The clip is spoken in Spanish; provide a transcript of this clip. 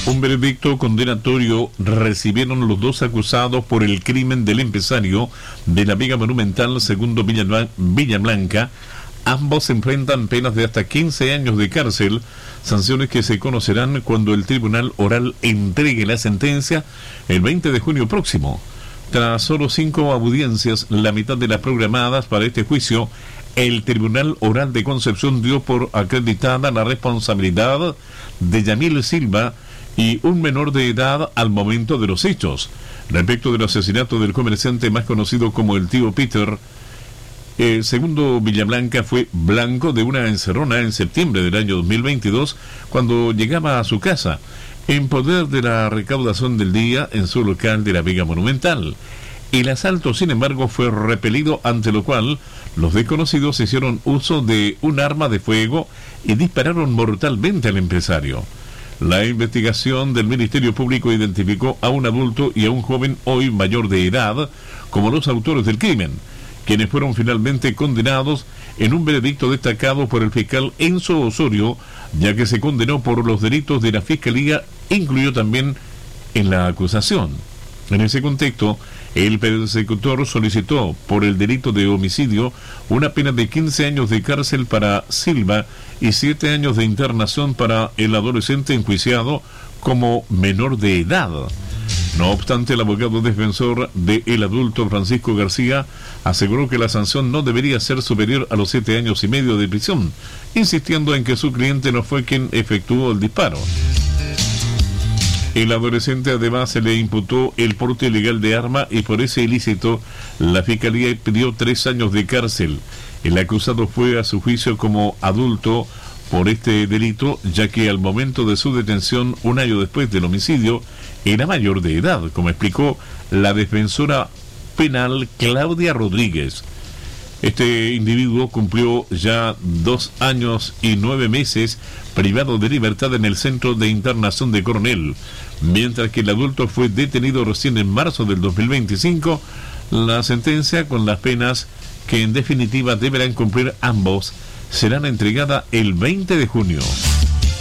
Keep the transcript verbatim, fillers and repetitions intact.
Un veredicto condenatorio recibieron los dos acusados por el crimen del empresario de la Vega Monumental, segundo Villa Blanca. Ambos enfrentan penas de hasta quince años de cárcel, sanciones que se conocerán cuando el tribunal oral entregue la sentencia el veinte de junio próximo. Tras solo cinco audiencias, la mitad de las programadas para este juicio, el Tribunal Oral de Concepción dio por acreditada la responsabilidad de Yamil Silva y un menor de edad al momento de los hechos. Respecto del asesinato del comerciante más conocido como el tío Peter, el segundo Villablanca fue blanco de una encerrona en septiembre del año dos mil veintidós cuando llegaba a su casa, en poder de la recaudación del día en su local de la Vega Monumental. El asalto, sin embargo, fue repelido, ante lo cual los desconocidos hicieron uso de un arma de fuego y dispararon mortalmente al empresario. La investigación del Ministerio Público identificó a un adulto y a un joven hoy mayor de edad como los autores del crimen, quienes fueron finalmente condenados en un veredicto destacado por el fiscal Enzo Osorio, ya que se condenó por los delitos de la Fiscalía, incluyó también en la acusación. En ese contexto, el persecutor solicitó por el delito de homicidio una pena de quince años de cárcel para Silva y siete años de internación para el adolescente enjuiciado como menor de edad. No obstante, el abogado defensor del adulto Francisco García aseguró que la sanción no debería ser superior a los siete años y medio de prisión, insistiendo en que su cliente no fue quien efectuó el disparo. El adolescente además se le imputó el porte ilegal de arma y por ese ilícito la Fiscalía pidió tres años de cárcel. El acusado fue a su juicio como adulto por este delito, ya que al momento de su detención, un año después del homicidio, era mayor de edad, como explicó la defensora penal Claudia Rodríguez. Este individuo cumplió ya dos años y nueve meses privado de libertad en el Centro de Internación de Coronel, mientras que el adulto fue detenido recién en marzo del dos mil veinticinco. La sentencia, con las penas que en definitiva deberán cumplir ambos, serán entregadas el veinte de junio.